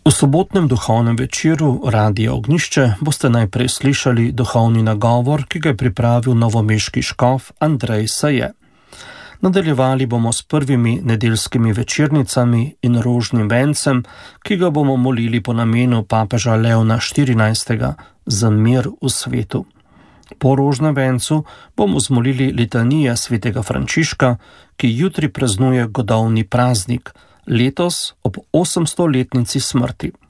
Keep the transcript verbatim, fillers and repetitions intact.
V sobotnem duhovnem večeru Radia Ognjišče boste najprej slišali duhovni nagovor, ki ga je pripravil novomeški škof Andrej Saje. Nadaljevali bomo s prvimi nedeljskimi večernicami in rožnim vencem, ki ga bomo molili po namenu papeža Leona štirinajstega za mir v svetu. Po rožnem vencu bomo zmolili litanije svetega Frančiška, ki jutri praznuje godovni praznik, letos ob osemstoletnici smrti.